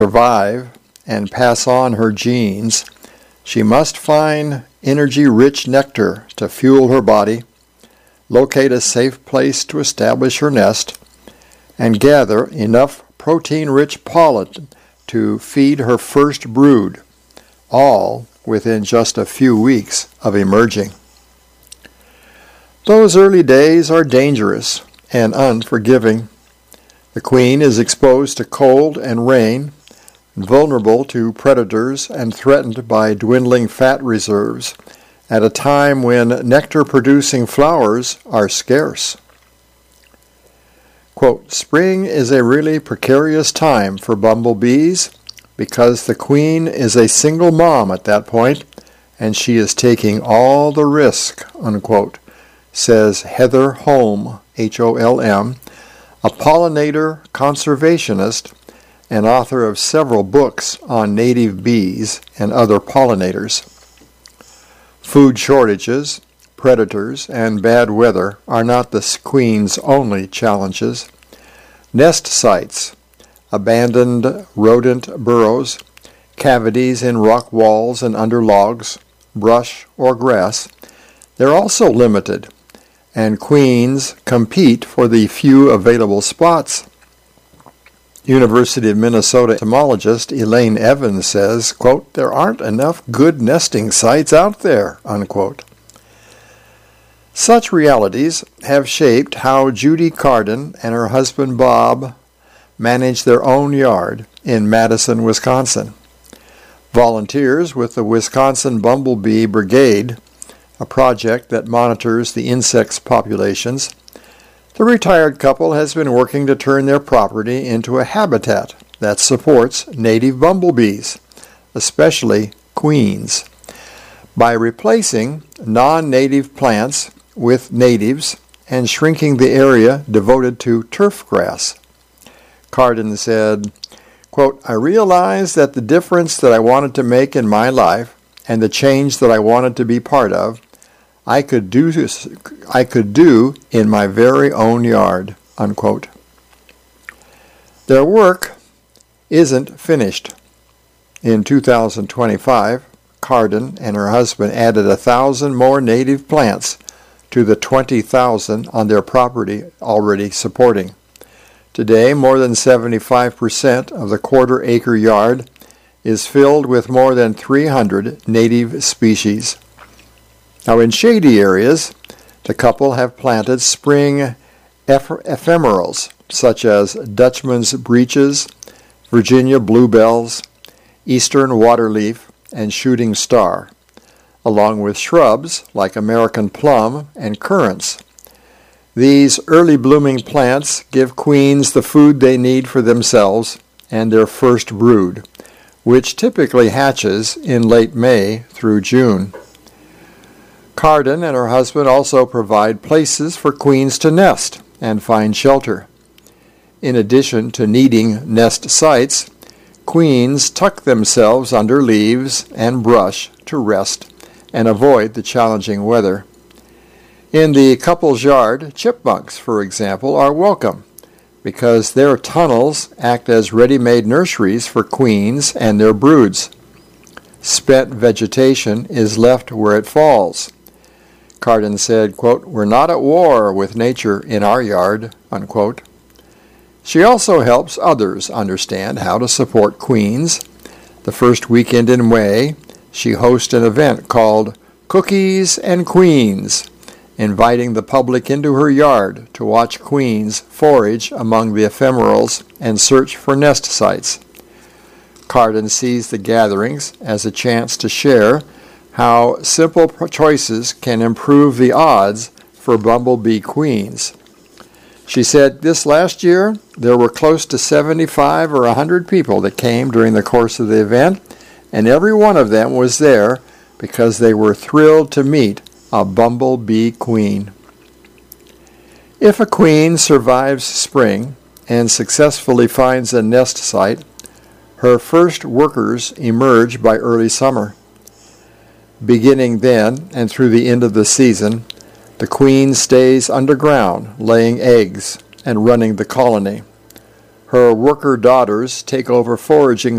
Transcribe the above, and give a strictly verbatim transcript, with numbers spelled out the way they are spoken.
survive and pass on her genes, she must find energy-rich nectar to fuel her body, locate a safe place to establish her nest, and gather enough protein-rich pollen to feed her first brood, all within just a few weeks of emerging. Those early days are dangerous and unforgiving. The queen is exposed to cold and rain, vulnerable to predators and threatened by dwindling fat reserves at a time when nectar-producing flowers are scarce. Quote, "Spring is a really precarious time for bumblebees because the queen is a single mom at that point and she is taking all the risk," unquote, says Heather Holm, H O L M, a pollinator conservationist and author of several books on native bees and other pollinators. Food shortages, predators, and bad weather are not the queen's only challenges. Nest sites, abandoned rodent burrows, cavities in rock walls and under logs, brush, or grass, they're also limited, and queens compete for the few available spots. University of Minnesota entomologist Elaine Evans says, quote, "There aren't enough good nesting sites out there," unquote. Such realities have shaped how Judy Carden and her husband Bob manage their own yard in Madison, Wisconsin. Volunteers with the Wisconsin Bumblebee Brigade, a project that monitors the insects' populations, the retired couple has been working to turn their property into a habitat that supports native bumblebees, especially queens, by replacing non-native plants with natives and shrinking the area devoted to turf grass. Carden said, quote, "I realized that the difference that I wanted to make in my life and the change that I wanted to be part of, I could do I could do in my very own yard," unquote. Their work isn't finished. In two thousand twenty-five, Carden and her husband added a thousand more native plants to the twenty thousand on their property already supporting. Today, more than seventy-five percent of the quarter-acre yard is filled with more than three hundred native species. Now, in shady areas, the couple have planted spring eph- ephemerals, such as Dutchman's breeches, Virginia bluebells, eastern waterleaf, and shooting star, along with shrubs like American plum and currants. These early blooming plants give queens the food they need for themselves and their first brood, which typically hatches in late May through June. Carden and her husband also provide places for queens to nest and find shelter. In addition to needing nest sites, queens tuck themselves under leaves and brush to rest and avoid the challenging weather. In the couple's yard, chipmunks, for example, are welcome because their tunnels act as ready-made nurseries for queens and their broods. Spent vegetation is left where it falls. Carden said, quote, "We're not at war with nature in our yard," unquote. She also helps others understand how to support queens. The first weekend in May, she hosts an event called Cookies and Queens, inviting the public into her yard to watch queens forage among the ephemerals and search for nest sites. Carden sees the gatherings as a chance to share how simple choices can improve the odds for bumblebee queens. She said, "This last year, there were close to seventy-five or one hundred people that came during the course of the event, and every one of them was there because they were thrilled to meet a bumblebee queen." If a queen survives spring and successfully finds a nest site, her first workers emerge by early summer. Beginning then and through the end of the season, the queen stays underground, laying eggs and running the colony. Her worker daughters take over foraging